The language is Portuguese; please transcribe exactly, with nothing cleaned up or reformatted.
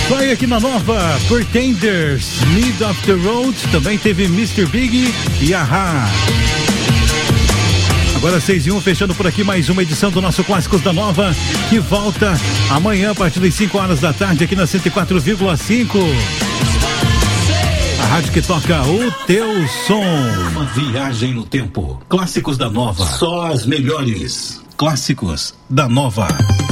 Vai aqui na Nova, Pretenders, Mid of the Road, também teve mister Big e Ahá. Agora seis e um, fechando por aqui mais uma edição do nosso Clássicos da Nova, que volta amanhã a partir das cinco horas da tarde aqui na cento e quatro vírgula cinco. A rádio que toca o teu som. Uma viagem no tempo. Clássicos da Nova. Só as melhores. Clássicos da Nova.